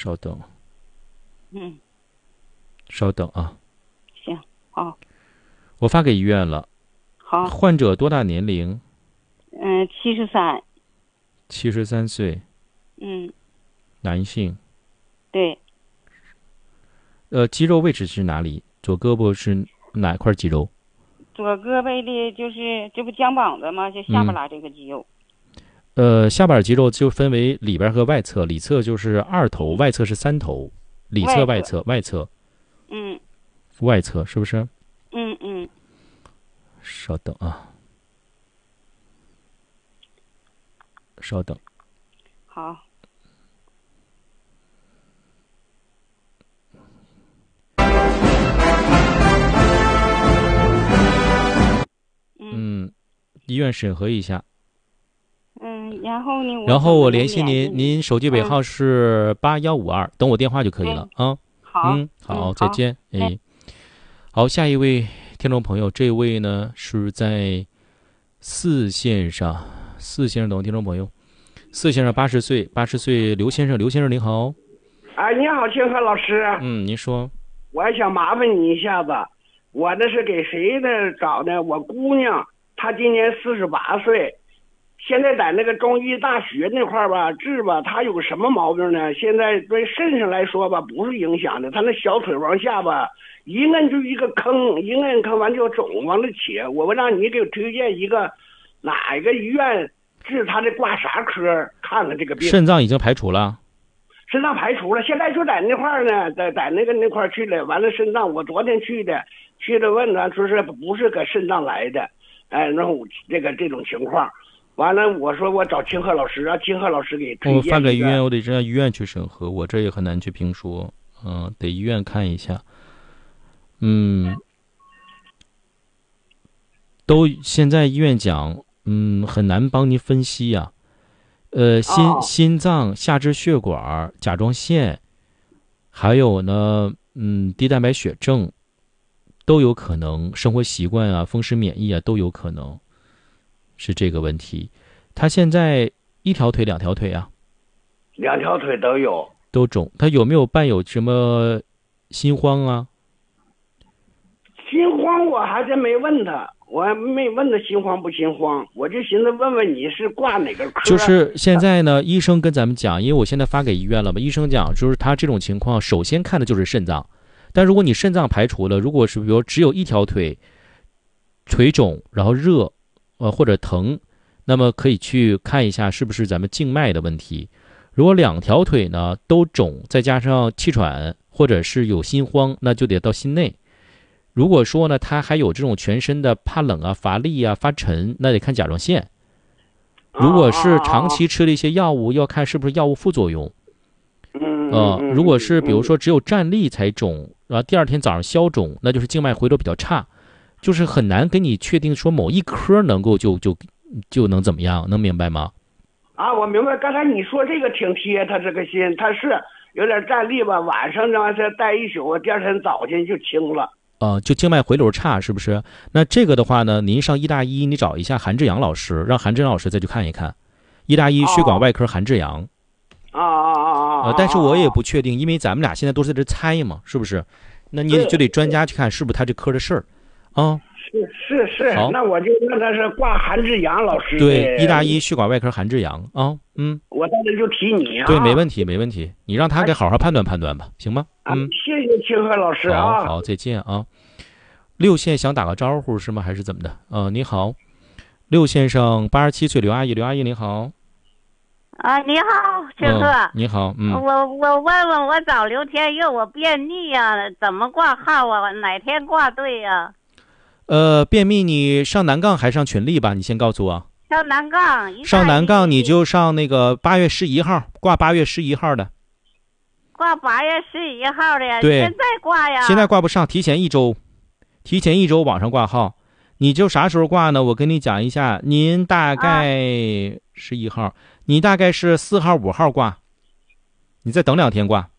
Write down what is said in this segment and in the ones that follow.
稍等， 嗯， 稍等啊， 行，好， 我发给医院了。 好， 患者多大年龄 73， ？73岁， 嗯， 男性。 对， 肌肉位置是哪里？左胳膊是哪块肌肉？ 左胳膊的就是这不肩膀子吗？就下巴拉这个肌肉。 下巴肌肉就分为里边和外侧，里侧就是2头，外侧是3头，里侧、外侧、外侧， 嗯， 外侧是不是？ 嗯， 稍等啊，稍等。 好， 医院审核一下。 然后呢？ 然后我联系您，您手机尾号是8152，等我电话就可以了啊。 好， 好，再见。哎，好，下一位听众朋友，这位呢是在4线上等听众朋友，4线上80岁刘先生您好。 哎，你好，清河老师。 您说。 我还想麻烦你一下子，我这是给谁的找的？我姑娘，她今年48岁。现在在那个中医大学那块儿吧治吧，他有什么毛病呢？现在对肾上来说吧不是影响的，他那小腿往下吧一摁就一个坑，一摁坑完就肿往那起。我让你给我推荐一个哪一个医院治他的挂啥科看看这个病。 肾脏已经排除了。 肾脏排除了，现在就在那块儿呢，在那块儿去了。完了肾脏我昨天去了问他说是不是搁肾脏来的，然后这种情况。完了，我说我找清河老师，让清河老师给推荐。 我发给医院，我得让医院去审核，我这也很难去评说，得医院看一下。现在医院讲，很难帮您分析呀。心脏、下肢血管、甲状腺，还有呢，低蛋白血症，都有可能，生活习惯啊、风湿免疫啊都有可能。是这个问题，他现在1条腿、2条腿啊 ？2条腿都有， 都肿。他有没有伴有什么心慌啊？ 心慌我还真没问他，我还没问他心慌不心慌，我就寻思问问你是挂哪个科？ 就是现在呢，医生跟咱们讲，因为我现在发给医院了嘛，医生讲就是他这种情况，首先看的就是肾脏，但如果你肾脏排除了，如果是比如只有1条腿，腿肿然后热。或者疼，那么可以去看一下是不是咱们静脉的问题。如果2条腿呢都肿，再加上气喘或者是有心慌，那就得到心内。如果说呢他还有这种全身的怕冷啊、乏力啊、发沉，那得看甲状腺。如果是长期吃了一些药物，要看是不是药物副作用。如果是比如说只有站立才肿，然后第2天早上消肿，那就是静脉回流比较差。就是很难给你确定说某一科能够就能怎么样，能明白吗？ 我明白。刚才你说这个挺贴他这个心，他是有点站立吧，晚上呢再待一宿，第2天早晨就轻了。 就静脉回流差是不是？那这个的话呢，您上医大医，你找一下韩志阳老师，让韩志阳老师再去看一看。医大医血管外科韩志阳。但是我也不确定，因为咱们俩现在都是在这猜嘛，是不是？那你就得专家去看是不是他这科的事儿。 是，那我就让他是挂韩志阳老师。 对，医大医血管外科韩志阳啊。 我到这就提你啊。 对，没问题，你让他给好好判断判断吧，行吗？ 谢谢清河老师啊。 好，再见啊。6线想打个招呼是吗？还是怎么的？你好，6线上87岁刘阿姨您好。 你好，清河。 你好， 我问问我找刘天佑，我便秘呀，怎么挂号啊？哪天挂对呀？ 便秘你上南杠还上群力吧？你先告诉我。 上南杠。 上南杠你就上那个8月11号，挂8月11号的。 挂8月11号的呀？ 对， 现在挂呀？ 现在挂不上，提前一周网上挂号。你就啥时候挂呢？我跟你讲一下，您大概11号，你大概是4号5号挂，你再等2天挂。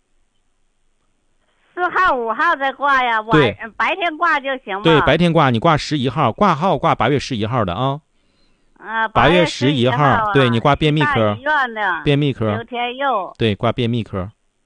4号5号再挂呀？ 对， 白天挂就行吗？ 对，白天挂，你挂11号，挂号挂8月11号的啊。8月11号，对，你挂便秘科。 大医院的便秘科。 刘天佑。 对，挂便秘科。